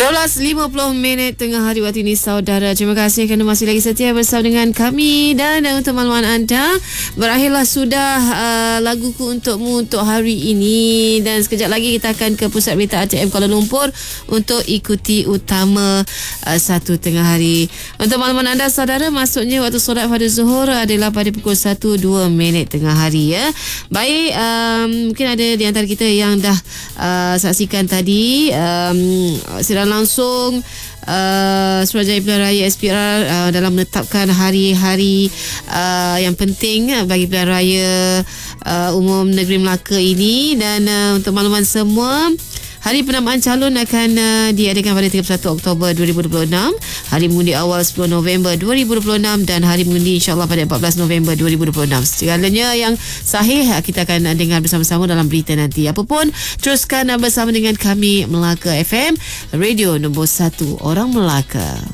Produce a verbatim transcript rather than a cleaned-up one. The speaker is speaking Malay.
dua belas lima puluh minit tengah hari waktu ini, saudara. Terima kasih kerana masih lagi setia bersama dengan kami. Dan, dan untuk makluman anda, berakhirlah sudah uh, laguku untukmu untuk hari ini. Dan sekejap lagi kita akan ke Pusat Berita A T M Kuala Lumpur untuk ikuti utama uh, satu tengah hari. Untuk makluman anda, saudara, masuknya waktu solat pada zuhur adalah pada pukul satu dua minit tengah hari, ya. Baik, um, mungkin ada di antara kita yang dah uh, saksikan tadi um, siaran langsung uh, Suruhanjaya Pilihan Raya S P R uh, dalam menetapkan hari-hari uh, yang penting uh, bagi Pilihan Raya uh, Umum Negeri Melaka ini. Dan uh, untuk makluman semua, hari penamaan calon akan uh, diadakan pada tiga puluh satu Oktober dua ribu dua puluh enam, hari mengundi awal sepuluh November dua ribu dua puluh enam dan hari mengundi insyaAllah pada empat belas November dua ribu dua puluh enam. Segalanya yang sahih kita akan dengar bersama-sama dalam berita nanti. Apapun, teruskan bersama dengan kami, Melaka F M, radio nombor satu Orang Melaka.